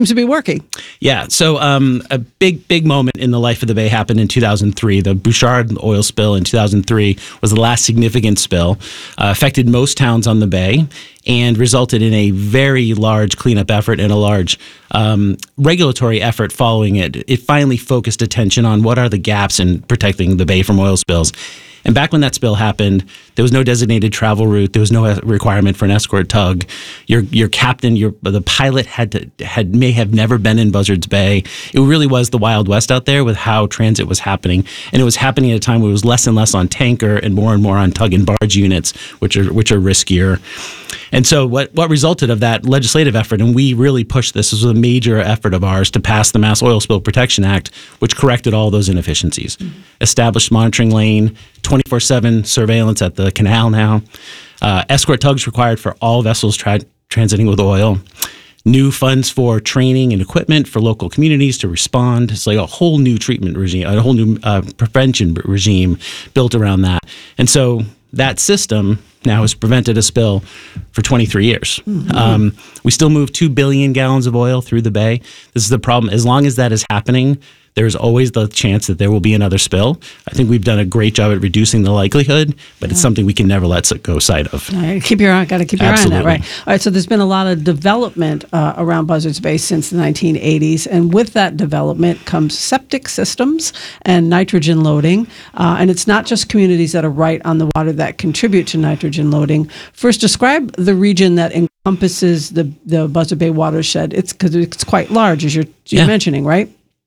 Seems to be working. Yeah. So a big moment in the life of the Bay happened in 2003. The Bouchard oil spill in 2003 was the last significant spill, affected most towns on the Bay, and resulted in a very large cleanup effort and a large regulatory effort following it. It finally focused attention on what are the gaps in protecting the Bay from oil spills. And back when that spill happened, there was no designated travel route. There was no requirement for an escort tug. Your captain, the pilot may have never been in Buzzards Bay. It really was the Wild West out there with how transit was happening, and it was happening at a time where it was less and less on tanker and more on tug and barge units, which are riskier. And so what resulted of that legislative effort, and we really pushed this was a major effort of ours to pass the Mass Oil Spill Protection Act, which corrected all those inefficiencies, established monitoring lane, 24/7 surveillance at the canal now, escort tugs required for all vessels transiting with oil, new funds for training and equipment for local communities to respond. It's like a whole new treatment regime, a whole new prevention regime built around that. And so that system now has prevented a spill for 23 years. Mm-hmm. We still move 2 billion gallons of oil through the Bay. This is the problem. As long as that is happening, there's always the chance that there will be another spill. I think we've done a great job at reducing the likelihood, but it's something we can never let go sight of. Got to keep your eye on that, right? All right, so there's been a lot of development around Buzzards Bay since the 1980s, and with that development comes septic systems and nitrogen loading, and it's not just communities that are right on the water that contribute to nitrogen loading. First, describe the region that encompasses the Buzzards Bay watershed. Because it's quite large, as you're mentioning, right?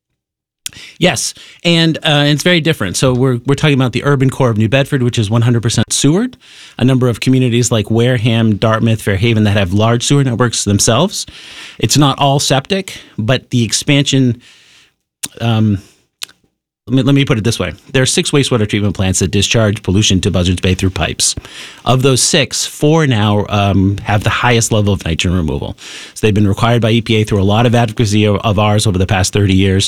Yes, and it's very different. So we're talking about the urban core of New Bedford, which is 100% sewered. A number of communities like Wareham, Dartmouth, Fairhaven that have large sewer networks themselves. It's not all septic, but the expansion. Let me put it this way. There are 6 wastewater treatment plants that discharge pollution to Buzzards Bay through pipes. Of those 6, 4 now have the highest level of nitrogen removal. So they've been required by EPA through a lot of advocacy of ours over the past 30 years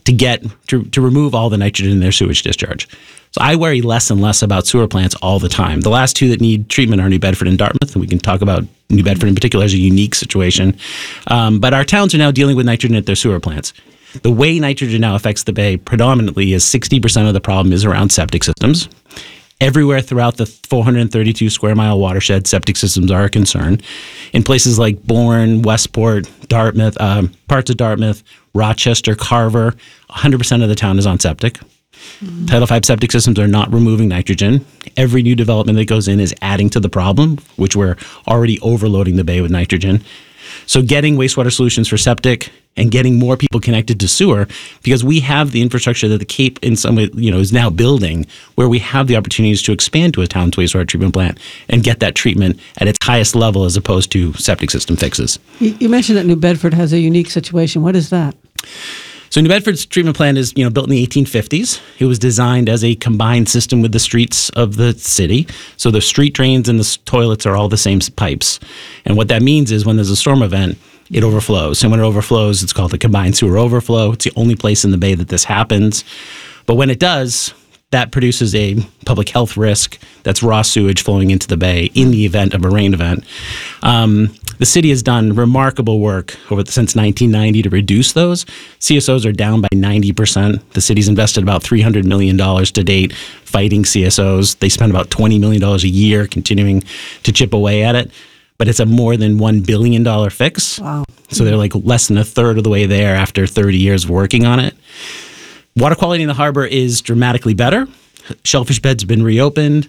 to remove all the nitrogen in their sewage discharge. So I worry less and less about sewer plants all the time. The last 2 that need treatment are New Bedford and Dartmouth, and we can talk about New Bedford in particular as a unique situation. But our towns are now dealing with nitrogen at their sewer plants. The way nitrogen now affects the Bay predominantly is 60% of the problem is around septic systems. Everywhere throughout the 432 square mile watershed, septic systems are a concern. In places like Bourne, Westport, Dartmouth, parts of Dartmouth, Rochester, Carver, 100% of the town is on septic. Mm-hmm. Title V septic systems are not removing nitrogen. Every new development that goes in is adding to the problem, which we're already overloading the Bay with nitrogen. So getting wastewater solutions for septic and getting more people connected to sewer, because we have the infrastructure that the Cape in some way, is now building, where we have the opportunities to expand to a town's wastewater treatment plant and get that treatment at its highest level as opposed to septic system fixes. You mentioned that New Bedford has a unique situation. What is that? So New Bedford's treatment plant is, built in the 1850s. It was designed as a combined system with the streets of the city. So the street drains and the toilets are all the same pipes. And what that means is when there's a storm event, it overflows. And when it overflows, it's called a combined sewer overflow. It's the only place in the Bay that this happens. But when it does, that produces a public health risk. That's raw sewage flowing into the Bay in the event of a rain event. The city has done remarkable work since 1990 to reduce those. CSOs are down by 90%. The city's invested about $300 million to date fighting CSOs. They spend about $20 million a year continuing to chip away at it. But it's a more than $1 billion fix. Wow. So they're like less than a third of the way there after 30 years of working on it. Water quality in the harbor is dramatically better. Shellfish beds have been reopened.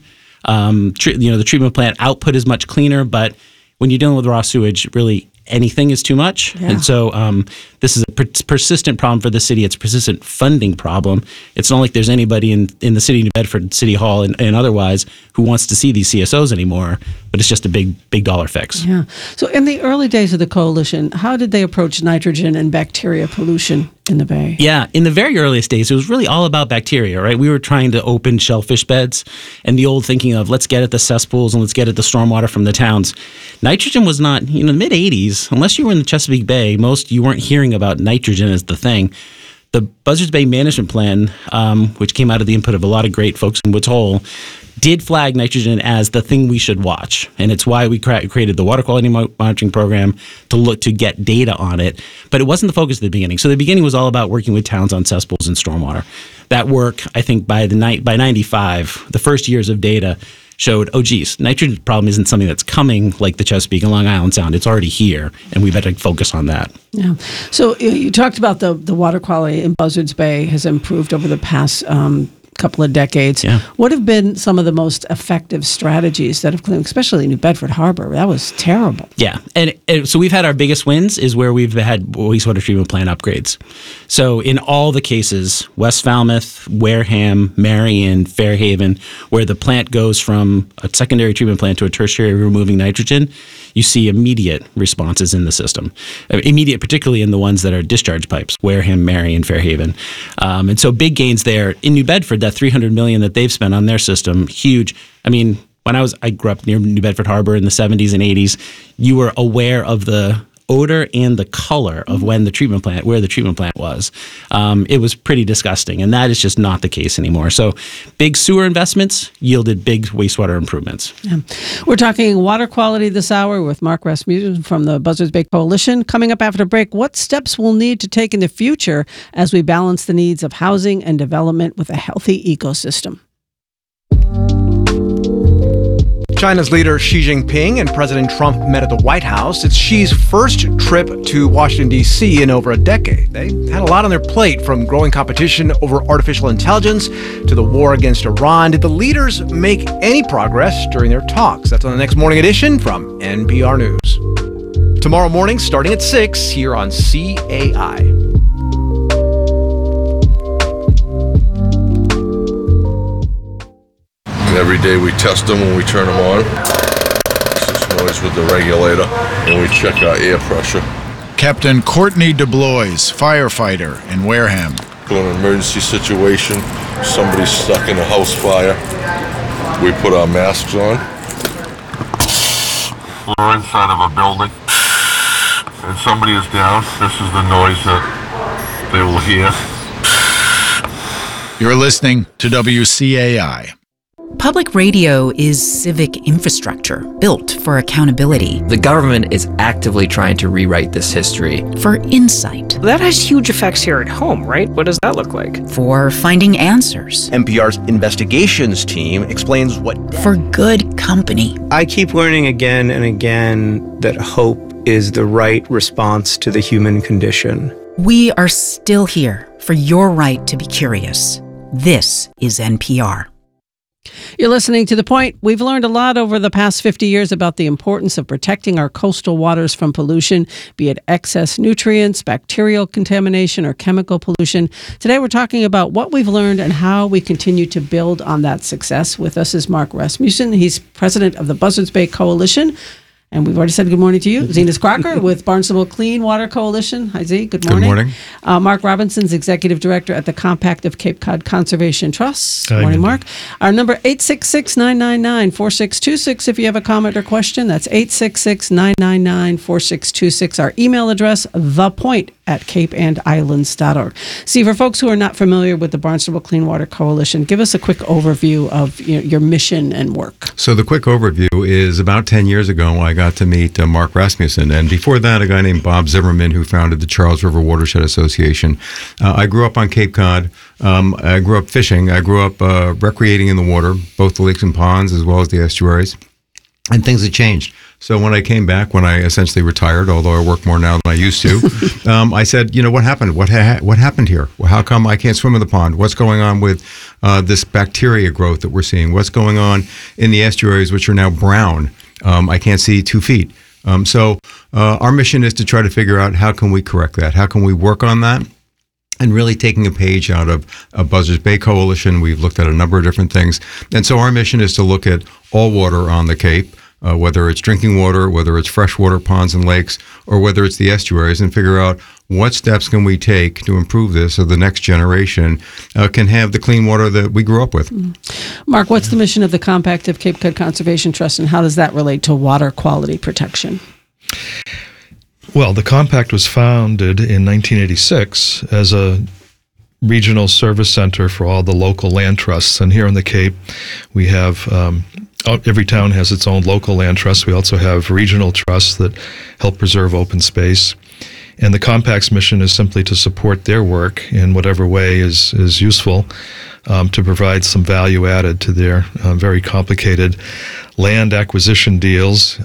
The treatment plant output is much cleaner, but when you're dealing with raw sewage, really anything is too much. Yeah. And so this is a persistent problem for the city. It's a persistent funding problem. It's not like there's anybody in the city of New Bedford, City Hall and otherwise who wants to see these CSOs anymore, but it's just a big dollar fix. Yeah. So in the early days of the coalition, how did they approach nitrogen and bacteria pollution in the Bay? Yeah, in the very earliest days, it was really all about bacteria, right? We were trying to open shellfish beds and the old thinking of let's get at the cesspools and let's get at the stormwater from the towns. Nitrogen was not, in the mid-'80s, unless you were in the Chesapeake Bay, you weren't hearing about nitrogen as the thing. The Buzzards Bay Management Plan, which came out of the input of a lot of great folks in Woods Hole, did flag nitrogen as the thing we should watch. And it's why we created the water quality monitoring program to get data on it. But it wasn't the focus at the beginning. So the beginning was all about working with towns on cesspools and stormwater. That work, I think by 95, the first years of data showed, oh geez, nitrogen problem isn't something that's coming like the Chesapeake and Long Island Sound. It's already here, and we better focus on that. Yeah. So you talked about the water quality in Buzzards Bay has improved over the past couple of decades. Yeah. What have been some of the most effective strategies that have cleaned, especially New Bedford Harbor? That was terrible. Yeah. And so we've had our biggest wins is where we've had wastewater treatment plant upgrades. So in all the cases, West Falmouth, Wareham, Marion, Fairhaven, where the plant goes from a secondary treatment plant to a tertiary removing nitrogen, you see immediate responses in the system. Immediate, particularly in the ones that are discharge pipes, Wareham, Marion, Fairhaven. And so big gains there. In New Bedford, that $300 million that they've spent on their system, huge. I mean, when I grew up near New Bedford Harbor in the 70s and 80s, you were aware of the odor and the color of where the treatment plant was. It was pretty disgusting, and that is just not the case anymore. So big sewer investments yielded big wastewater improvements. Yeah. We're talking water quality this hour with Mark Rasmussen from the Buzzards Bay Coalition. Coming up after break, what steps we'll need to take in the future as we balance the needs of housing and development with a healthy ecosystem. China's leader Xi Jinping and President Trump met at the White House. It's Xi's first trip to Washington, D.C. in over a decade. They had a lot on their plate, from growing competition over artificial intelligence to the war against Iran. Did the leaders make any progress during their talks? That's on the next Morning Edition from NPR News. Tomorrow morning, starting at 6 here on CAI. Every day we test them when we turn them on. It's noise with the regulator, and we check our air pressure. Captain Courtney DeBlois, firefighter in Wareham. In an emergency situation, somebody's stuck in a house fire, we put our masks on. We're inside of a building, and somebody is down. This is the noise that they will hear. You're listening to WCAI. Public radio is civic infrastructure built for accountability. The government is actively trying to rewrite this history. For insight. That has huge effects here at home, right? What does that look like? For finding answers. NPR's investigations team explains what... For good company. I keep learning again and again that hope is the right response to the human condition. We are still here for your right to be curious. This is NPR. You're listening to The Point. We've learned a lot over the past 50 years about the importance of protecting our coastal waters from pollution, be it excess nutrients, bacterial contamination, or chemical pollution. Today we're talking about what we've learned and how we continue to build on that success. With us is Mark Rasmussen. He's president of the Buzzards Bay Coalition. And we've already said good morning to you. Zenas Crocker with Barnstable Clean Water Coalition. Hi, Z. Good morning. Good morning. Mark Robinson's executive director at the Compact of Cape Cod Conservation Trust. Good morning, Mark. Our number 866-999-4626. If you have a comment or question, that's 866-999-4626. Our email address, thepoint@capeandislands.org. See, for folks who are not familiar with the Barnstable Clean Water Coalition, give us a quick overview of your mission and work. So the quick overview is about 10 years ago, I got to meet Mark Rasmussen. And before that, a guy named Bob Zimmerman, who founded the Charles River Watershed Association. I grew up on Cape Cod. I grew up fishing. I grew up recreating in the water, both the lakes and ponds as well as the estuaries. And things had changed. So when I came back, when I essentially retired, although I work more now than I used to, I said, what happened? What happened here? Well, how come I can't swim in the pond? What's going on with this bacteria growth that we're seeing? What's going on in the estuaries, which are now brown? I can't see 2 feet. So our mission is to try to figure out how can we correct that? How can we work on that? And really taking a page out of a Buzzards Bay Coalition. We've looked at a number of different things. And so our mission is to look at all water on the Cape, whether it's drinking water, whether it's freshwater ponds and lakes, or whether it's the estuaries, and figure out what steps can we take to improve this so the next generation can have the clean water that we grew up with. Mark, what's the mission of the Compact of Cape Cod Conservation Trust, and how does that relate to water quality protection? Well, the Compact was founded in 1986 as a regional service center for all the local land trusts. And here on the Cape, we have every town has its own local land trust. We also have regional trusts that help preserve open space. And the Compact's mission is simply to support their work in whatever way is useful, to provide some value added to their very complicated land acquisition deals.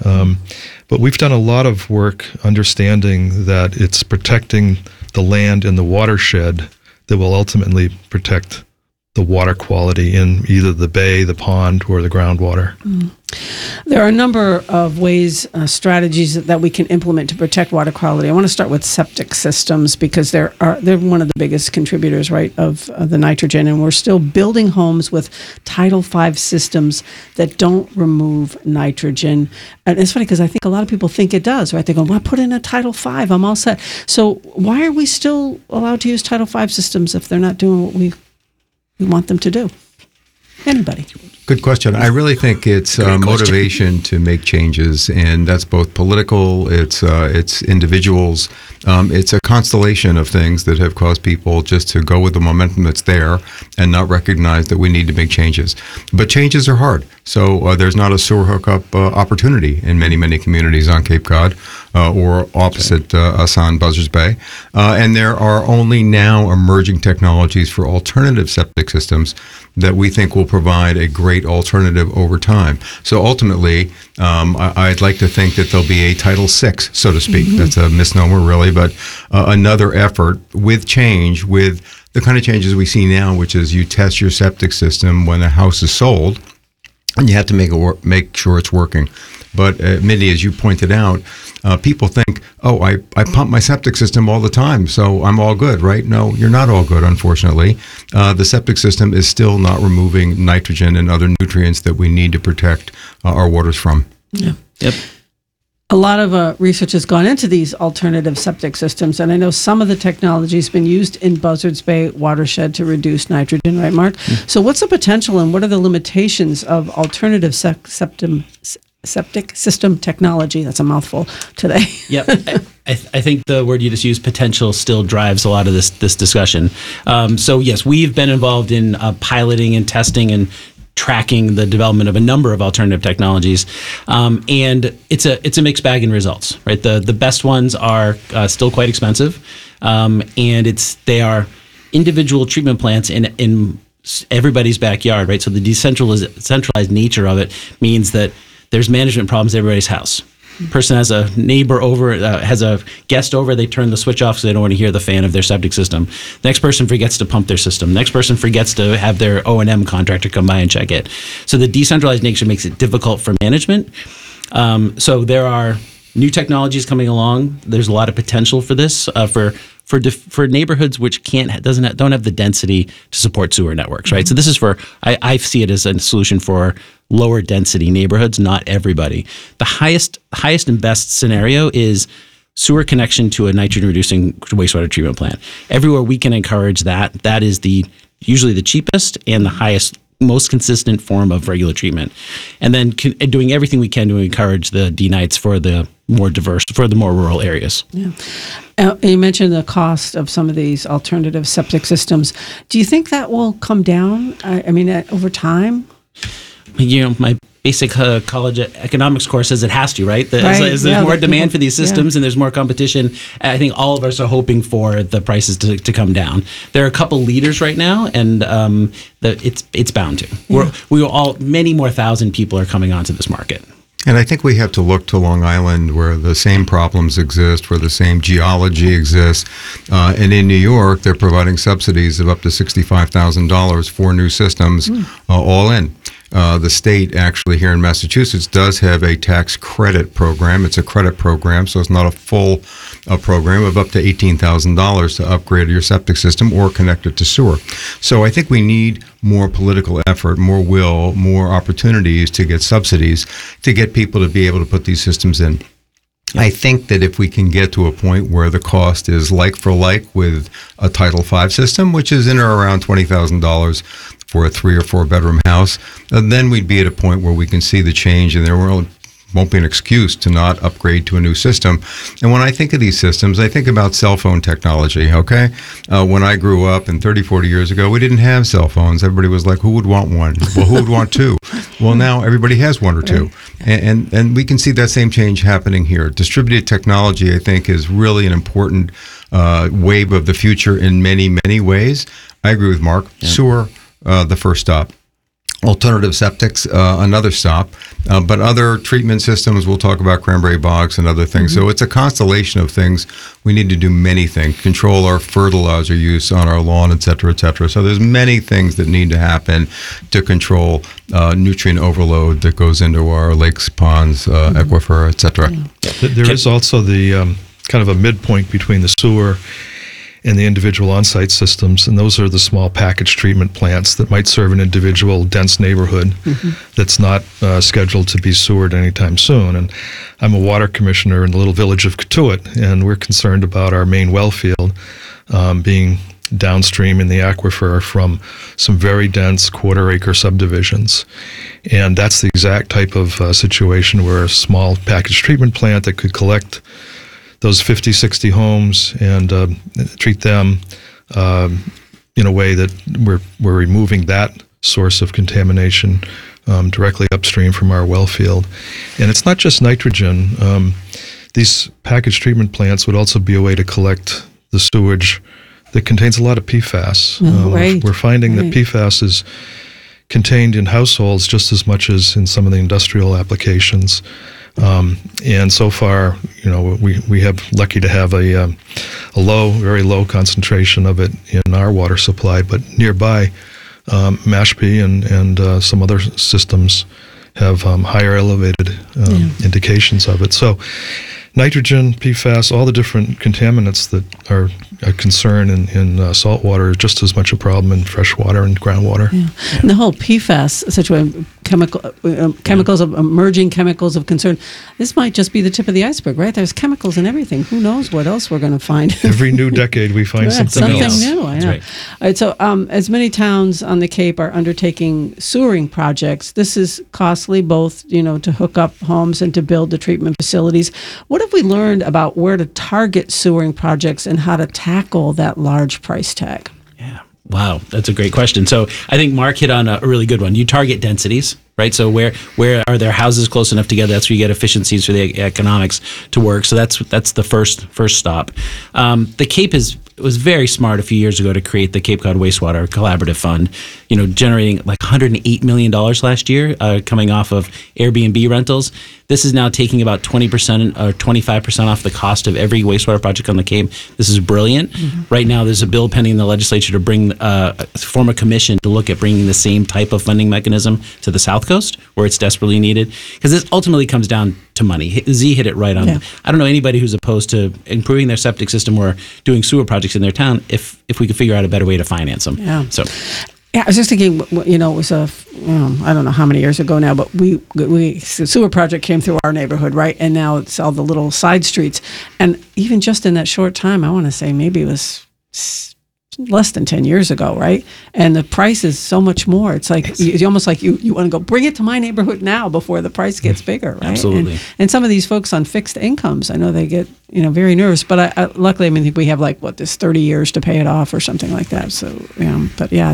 But we've done a lot of work understanding that it's protecting the land in the watershed that will ultimately protect the water quality in either the bay, the pond, or the groundwater. There are a number of ways, strategies that we can implement to protect water quality. I want to start with septic systems because they're one of the biggest contributors, right, of the nitrogen, and we're still building homes with Title V systems that don't remove nitrogen. And it's funny because I think a lot of people think it does, right? They go, well, put in a Title V, I'm all set. So why are we still allowed to use Title V systems if they're not doing what we want them to do? Anybody? Good question. I really think it's motivation to make changes, and that's both political, it's individuals, it's a constellation of things that have caused people just to go with the momentum that's there and not recognize that we need to make changes. But changes are hard. So there's not a sewer hookup opportunity in many, many communities on Cape Cod or opposite us on Buzzards Bay. And there are only now emerging technologies for alternative septic systems that we think will provide a great alternative over time. So ultimately, I'd like to think that there'll be a Title VI, so to speak. Mm-hmm. That's a misnomer, really, but another effort with change, with the kind of changes we see now, which is you test your septic system when a house is sold, and you have to make sure it's working. But Mindy, as you pointed out, people think, oh, I pump my septic system all the time, so I'm all good, right? No, you're not all good, unfortunately. The septic system is still not removing nitrogen and other nutrients that we need to protect our waters from. Yeah. Yep. A lot of research has gone into these alternative septic systems, and I know some of the technology has been used in Buzzards Bay watershed to reduce nitrogen, right, Mark? Mm-hmm. So what's the potential and what are the limitations of alternative septic system technology? That's a mouthful today. Yep. I think the word you just used, potential, still drives a lot of this discussion. So yes, we've been involved in piloting and testing and tracking the development of a number of alternative technologies, and it's a mixed bag in results. Right, the best ones are still quite expensive, and they are individual treatment plants in everybody's backyard. Right, so the decentralized nature of it means that there's management problems at everybody's house. Person has a neighbor over, has a guest over, they turn the switch off because they don't want to hear the fan of their septic system. The next person forgets to pump their system. The next person forgets to have their O&M contractor come by and check it. So the decentralized nature makes it difficult for management. So there are new technologies coming along. There's a lot of potential for this, for neighborhoods which don't have the density to support sewer networks, right? Mm-hmm. So this is I see it as a solution for lower density neighborhoods, not everybody. The highest and best scenario is sewer connection to a nitrogen reducing wastewater treatment plant. Everywhere we can encourage that is usually the cheapest and the highest, most consistent form of regular treatment. And then doing everything we can to encourage the D-nights for the more diverse, for the more rural areas. Yeah. You mentioned the cost of some of these alternative septic systems. Do you think that will come down? I mean, over time? My basic college economics course says it has to, right? As there's more demand for these systems and there's more competition, I think all of us are hoping for the prices to come down. There are a couple leaders right now, and it's bound to. Yeah. Many more thousand people are coming onto this market. And I think we have to look to Long Island where the same problems exist, where the same geology exists. And in New York, they're providing subsidies of up to $65,000 for new systems, all in. The state actually here in Massachusetts does have a tax credit program. It's a credit program, so it's not a full program of up to $18,000 to upgrade your septic system or connect it to sewer. So I think we need more political effort, more will, more opportunities to get subsidies to get people to be able to put these systems in. I think that if we can get to a point where the cost is like for like with a Title V system, which is in or around $20,000 for a 3 or 4 bedroom house, then we'd be at a point where we can see the change, and there will won't be an excuse to not upgrade to a new system. And when I think of these systems, I think about cell phone technology, okay? When I grew up, and 30, 40 years ago, we didn't have cell phones. Everybody was like, who would want one? Well, who would want two? Well, now everybody has one or two. And we can see that same change happening here. Distributed technology, I think, is really an important wave of the future in many, many ways. I agree with Mark. Yeah. Sewer, the first stop. Alternative septics, another stop. But other treatment systems, we'll talk about cranberry bogs and other things. So it's a constellation of things. We need to do many things. Control our fertilizer use on our lawn, et cetera, et cetera. So there's many things that need to happen to control nutrient overload that goes into our lakes, ponds, aquifer, et cetera. There is also the kind of a midpoint between the sewer and the individual on-site systems, and those are the small package treatment plants that might serve an individual dense neighborhood that's not scheduled to be sewered anytime soon. And I'm a water commissioner in the little village of Cotuit, and we're concerned about our main well field being downstream in the aquifer from some very dense quarter-acre subdivisions. And that's the exact type of situation where a small package treatment plant that could collect those 50, 60 homes and treat them in a way that we're removing that source of contamination directly upstream from our well field. And it's not just nitrogen. These package treatment plants would also be a way to collect the sewage that contains a lot of PFAS. We're finding that PFAS is contained in households just as much as in some of the industrial applications. And so far, we have lucky to have a very low concentration of it in our water supply, but nearby, Mashpee and some other systems have higher elevated indications of it. So nitrogen, PFAS, all the different contaminants that are a concern in salt water are just as much a problem in fresh water and groundwater. Yeah. And the whole PFAS situation, chemicals of emerging chemicals of concern, this might just be the tip of the iceberg, right? There's chemicals in everything. Who knows what else we're going to find? Every new decade we find something else. New, I know. Right. All right, so as many towns on the Cape are undertaking sewering projects, this is costly both, to hook up homes and to build the treatment facilities. What have we learned about where to target sewering projects and how to tackle that large price tag? Yeah. Wow, that's a great question. So I think Mark hit on a really good one. You target densities, right? So where are there houses close enough together? That's where you get efficiencies for the economics to work. So that's the first stop. The Cape was very smart a few years ago to create the Cape Cod Wastewater Collaborative Fund, generating like $108 million last year, coming off of Airbnb rentals. This is now taking about 20% or 25% off the cost of every wastewater project on the Cape. This is brilliant. Right now, there's a bill pending in the legislature to form a commission to look at bringing the same type of funding mechanism to the South Coast, where it's desperately needed. Because this ultimately comes down to money. Z hit it right on. Yeah. I don't know anybody who's opposed to improving their septic system or doing sewer projects in their town if we could figure out a better way to finance them. Yeah. So. Yeah, I was just thinking, it was I don't know how many years ago now, but the sewer project came through our neighborhood, right? And now it's all the little side streets. And even just in that short time, I want to say maybe it was less than 10 years ago, right? And the price is so much more. It's like, it's almost like you want to go, bring it to my neighborhood now before the price gets bigger, right? Absolutely. And some of these folks on fixed incomes, I know they get, very nervous, but luckily, I think we have this 30 years to pay it off or something like that. So, but yeah,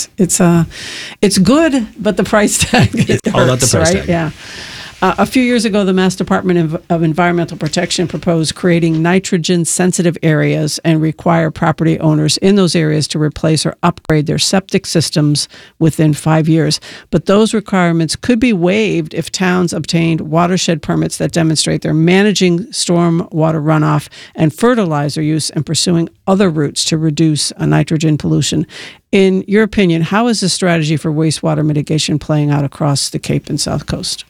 it's good, but the price tag hurts, all about the price right? tag. Yeah. A few years ago, the Mass Department of Environmental Protection proposed creating nitrogen-sensitive areas and require property owners in those areas to replace or upgrade their septic systems within 5 years. But those requirements could be waived if towns obtained watershed permits that demonstrate they're managing storm water runoff and fertilizer use and pursuing other routes to reduce nitrogen pollution. In your opinion, how is this strategy for wastewater mitigation playing out across the Cape and South Coast?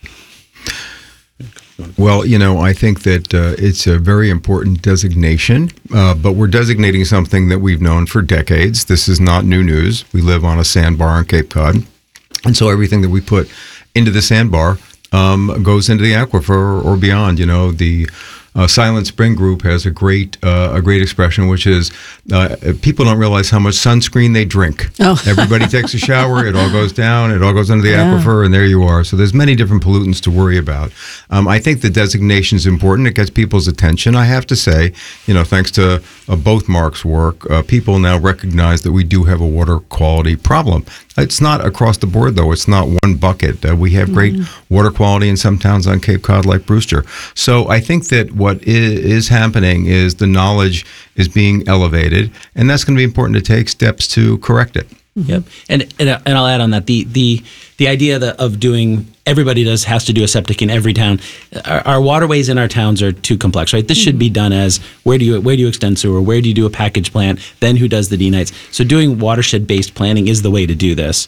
Well, I think that it's a very important designation, but we're designating something that we've known for decades. This is not new news. We live on a sandbar on Cape Cod, and so everything that we put into the sandbar goes into the aquifer or beyond. The Silent Spring Group has a great expression, which is people don't realize how much sunscreen they drink. Oh. Everybody takes a shower, it all goes down, it all goes into the aquifer, and there you are. So there's many different pollutants to worry about. I think the designation is important. It gets people's attention. I have to say, thanks to both Mark's work, people now recognize that we do have a water quality problem. It's not across the board, though. It's not one bucket. We have great water quality in some towns on Cape Cod like Brewster. So I think that what is happening is the knowledge is being elevated, and that's going to be important to take steps to correct it. Yep, and I'll add on that the idea of doing everybody has to do a septic in every town. Our waterways in our towns are too complex, right? This should be done as where do you extend sewer, where do you do a package plant, then who does the D-nights. So doing watershed based planning is the way to do this.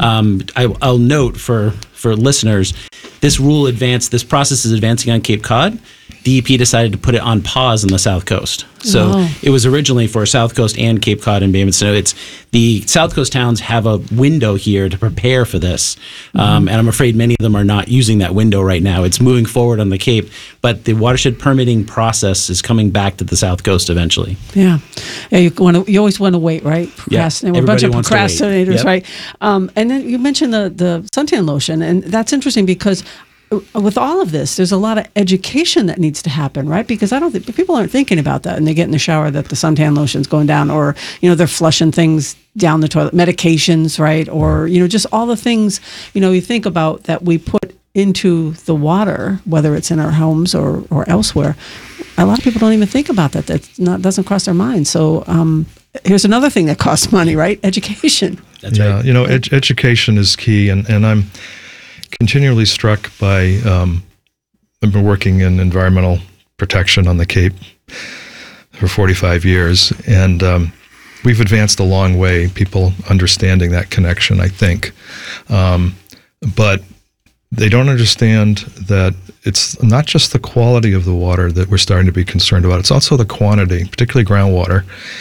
I'll note for listeners, this process is advancing on Cape Cod. DEP decided to put it on pause on the South Coast. So It was originally for South Coast and Cape Cod and Bay of Snow. It's the South Coast towns have a window here to prepare for this. And I'm afraid many of them are not using that window right now. It's moving forward on the Cape, but the watershed permitting process is coming back to the South Coast eventually. Yeah. You always want to wait, right? Procrastinate. We're a bunch of procrastinators, right? And then you mentioned the suntan lotion, and that's interesting because with all of this, there's a lot of education that needs to happen, right? Because I don't think people aren't thinking about that, and they get in the shower that the suntan lotion's going down, or they're flushing things down the toilet, medications, right? Or just all the things you think about that we put into the water, whether it's in our homes or elsewhere. A lot of people don't even think about that. Doesn't cross their mind. So here's another thing that costs money, right? Education. That's right. Education is key, and I'm continually struck by, I've been working in environmental protection on the Cape for 45 years, and we've advanced a long way, people understanding that connection, I think. But they don't understand that it's not just the quality of the water that we're starting to be concerned about, it's also the quantity, particularly groundwater.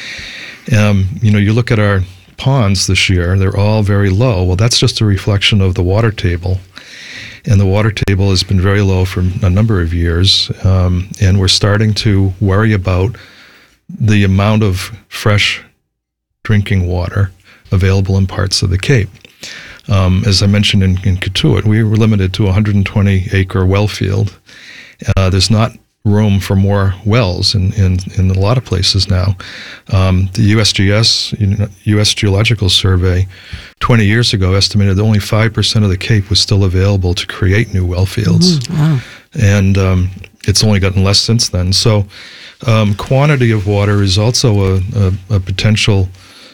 You look at our ponds this year, they're all very low. Well, that's just a reflection of the water table. And the water table has been very low for a number of years. And we're starting to worry about the amount of fresh drinking water available in parts of the Cape. As I mentioned in Cotuit, we were limited to a 120-acre well field. There's not room for more wells in a lot of places now. The USGS, U.S. Geological Survey, 20 years ago estimated that only 5% of the Cape was still available to create new well fields. Wow. And it's only gotten less since then. So quantity of water is also a potential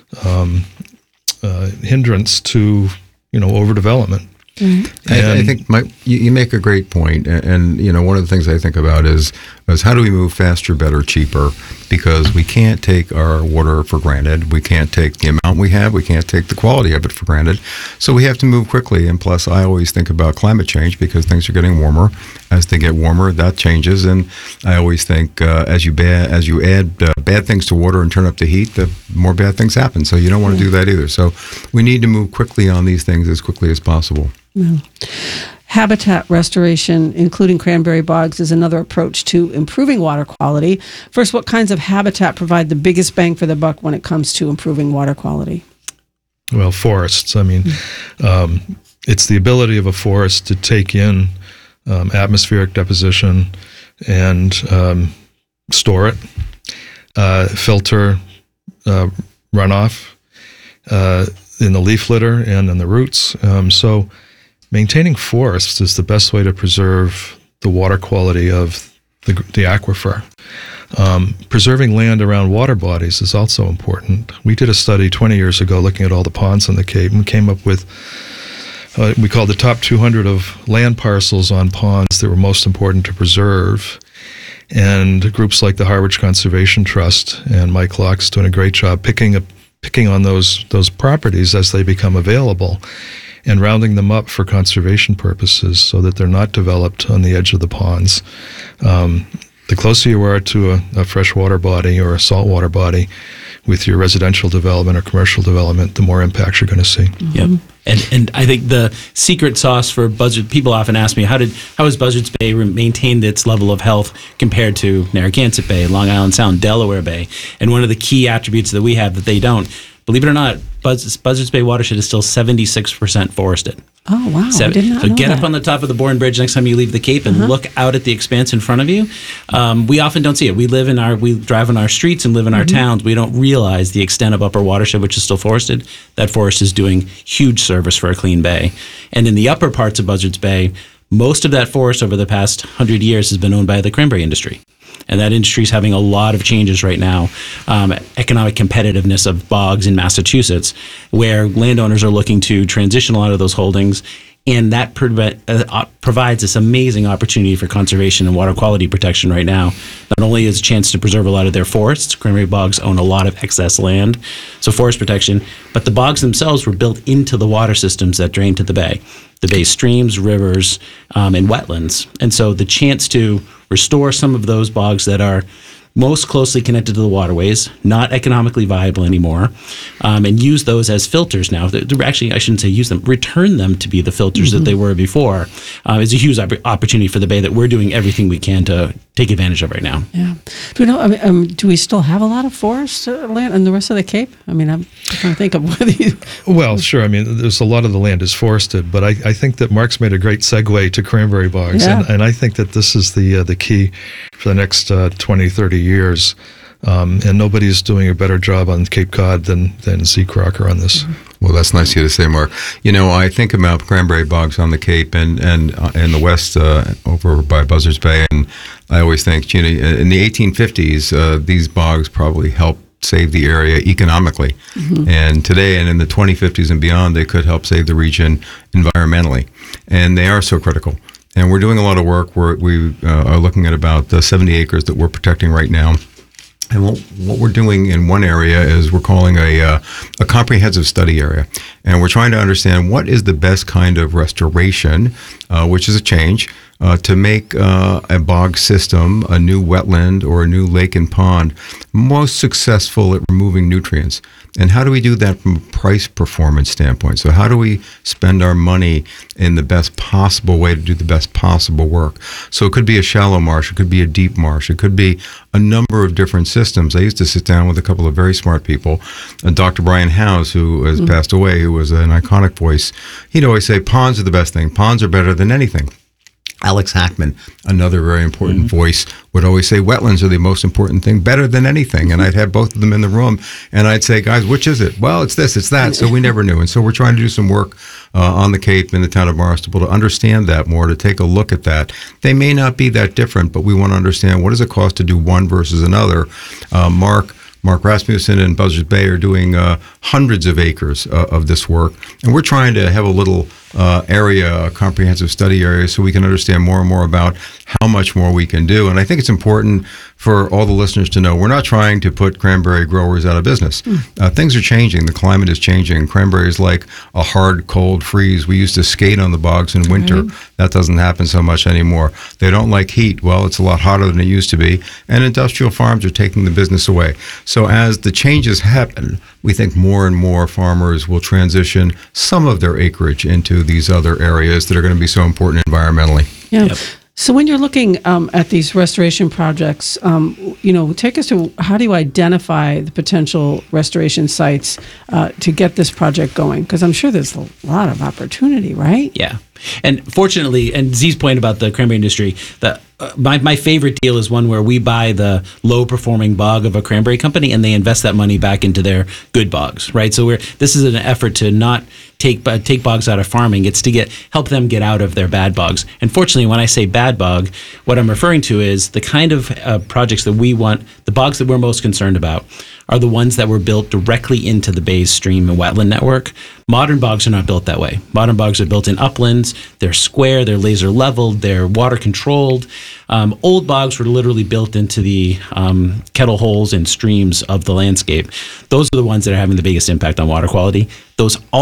hindrance to overdevelopment. Mm-hmm. I think you make a great point, and one of the things I think about is how do we move faster, better, cheaper? Because we can't take our water for granted. We can't take the amount we have. We can't take the quality of it for granted. So we have to move quickly. And plus, I always think about climate change because things are getting warmer. As they get warmer, that changes. And I always think as you add bad things to water and turn up the heat, the more bad things happen. So you don't want to do that either. So we need to move quickly on these things as quickly as possible. Yeah. Habitat restoration, including cranberry bogs, is another approach to improving water quality. First, what kinds of habitat provide the biggest bang for the buck when it comes to improving water quality? Well, forests. I mean, it's the ability of a forest to take in atmospheric deposition and store it, filter runoff in the leaf litter and in the roots. So maintaining forests is the best way to preserve the water quality of the aquifer. Preserving land around water bodies is also important. We did a study 20 years ago looking at all the ponds on the Cape and came up with we called the top 200 of land parcels on ponds that were most important to preserve. And groups like the Harwich Conservation Trust and Mike Locke's doing a great job picking on those properties as they become available and rounding them up for conservation purposes so that they're not developed on the edge of the ponds. The closer you are to a freshwater body or a saltwater body, with your residential development or commercial development, the more impacts you're going to see. Yep. And I think the secret sauce for Buzzards, people often ask me, how has Buzzards Bay maintained its level of health compared to Narragansett Bay, Long Island Sound, Delaware Bay? And one of the key attributes that we have that they don't, believe it or not, Buzzards Bay watershed is still 76% forested. Oh, wow. I did not know So get that. up on the top of the Bourne Bridge next time you leave the Cape and look out at the expanse in front of you. We often don't see it. We drive in our streets and live in our towns. We don't realize the extent of upper watershed, which is still forested. That forest is doing huge service for a clean bay. And in the upper parts of Buzzards Bay, most of that forest over the past 100 years has been owned by the cranberry industry. And that industry is having a lot of changes right now. Economic competitiveness of bogs in Massachusetts, where landowners are looking to transition a lot of those holdings. And that provides this amazing opportunity for conservation and water quality protection right now. Not only is a chance to preserve a lot of their forests, cranberry bogs own a lot of excess land, so forest protection, but the bogs themselves were built into the water systems that drain to the bay streams, rivers, and wetlands. And so the chance to restore some of those bogs that are most closely connected to the waterways, not economically viable anymore, and use those as filters now. Actually, I shouldn't say use them, return them to be the filters that they were before, is a huge opportunity for the bay that we're doing everything we can to take advantage of right now. Yeah. Do you know, do we still have a lot of forest land in the rest of the Cape? I mean, I'm trying to think of whether you... Well, sure. I mean, there's a lot of the land is forested, but I think that Mark's made a great segue to cranberry bogs, and I think that this is the key for the next 20, 30 years. And nobody's doing a better job on Cape Cod than Z. Crocker on this. Well, that's nice of you to say, Mark. You know, I think about cranberry bogs on the Cape and in the west over by Buzzards Bay, and I always think, you know, in the 1850s, these bogs probably helped save the area economically. And today and in the 2050s and beyond, they could help save the region environmentally. And they are so critical. And we're doing a lot of work. We are looking at about 70 acres that we're protecting right now. And what we're doing in one area is we're calling a comprehensive study area. And we're trying to understand what is the best kind of restoration, which is a change, to make a bog system, a new wetland or a new lake and pond, most successful at removing nutrients. And how do we do that from a price performance standpoint? So how do we spend our money in the best possible way to do the best possible work? So it could be a shallow marsh, it could be a deep marsh, it could be a number of different systems. I used to sit down with a couple of very smart people, Dr. Brian Howes, who has passed away, who was an iconic voice. He'd always say, ponds are the best thing. Ponds are better than anything. Alex Hackman, another very important voice, would always say wetlands are the most important thing, better than anything. And I'd have both of them in the room, and I'd say, guys, which is it? Well, it's this, it's that. So we never knew. And so we're trying to do some work on the Cape in the town of Barnstable to understand that more, to take a look at that. They may not be that different, but we want to understand what does it cost to do one versus another. Mark Rasmussen and Buzzards Bay are doing hundreds of acres of this work. And we're trying to have a little area, a comprehensive study area, so we can understand more and more about how much more we can do. And I think it's important for all the listeners to know we're not trying to put cranberry growers out of business. Things are changing. The climate is changing. Cranberry is like a hard, cold freeze. We used to skate on the bogs in winter. That doesn't happen so much anymore. They don't like heat. Well, it's a lot hotter than it used to be. And industrial farms are taking the business away. So as the changes happen, we think more and more farmers will transition some of their acreage into these other areas that are going to be so important environmentally. Yeah. Yep. So when you're looking at these restoration projects, take us to how do you identify the potential restoration sites to get this project going? Because I'm sure there's a lot of opportunity, right? Yeah. And fortunately, and Z's point about the cranberry industry, my favorite deal is one where we buy the low-performing bog of a cranberry company and they invest that money back into their good bogs, right? So this is an effort to not take bogs out of farming. It's to help them get out of their bad bogs. And fortunately, when I say bad bog, what I'm referring to is the kind of projects that we want, the bogs that we're most concerned about are the ones that were built directly into the bay's stream and wetland network. Modern bogs are not built that way. Modern bogs are built in uplands. They're square, they're laser leveled, they're water controlled. Old bogs were literally built into the kettle holes and streams of the landscape. Those are the ones that are having the biggest impact on water quality. Those also happen to be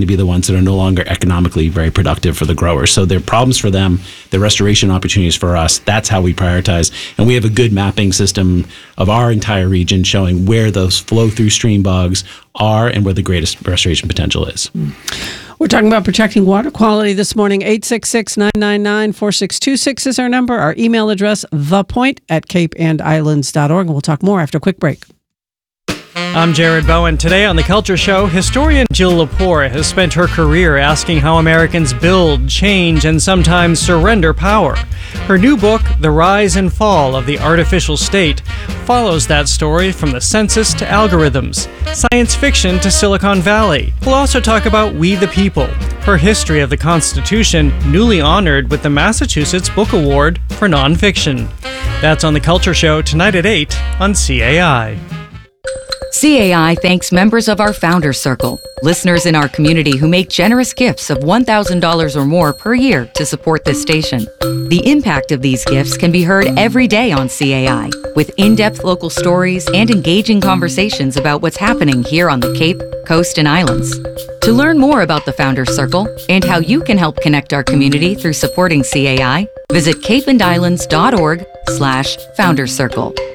be the ones that are no longer economically very productive for the growers. So they're problems for them, they're restoration opportunities for us. That's how we prioritize. And we have a good mapping system of our entire region showing where those flow-through stream bogs are and where the greatest restoration potential is. We're talking about protecting water quality this morning. 866-999-4626 is our number. Our email address, thepoint@capeandislands.org. And we'll talk more after a quick break. I'm Jared Bowen. Today on The Culture Show, historian Jill Lepore has spent her career asking how Americans build, change, and sometimes surrender power. Her new book, The Rise and Fall of the Artificial State, follows that story from the census to algorithms, science fiction to Silicon Valley. We'll also talk about We the People, her history of the Constitution, newly honored with the Massachusetts Book Award for Nonfiction. That's on The Culture Show tonight at 8 on CAI. CAI thanks members of our Founders Circle, listeners in our community who make generous gifts of $1,000 or more per year to support this station. The impact of these gifts can be heard every day on CAI, with in-depth local stories and engaging conversations about what's happening here on the Cape, Coast, and Islands. To learn more about the Founders Circle and how you can help connect our community through supporting CAI, visit capeandislands.org/Founders Circle.